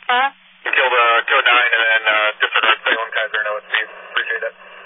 Killed Code 9 and then just for the Salem Kaiser, no, Steve. Appreciate it.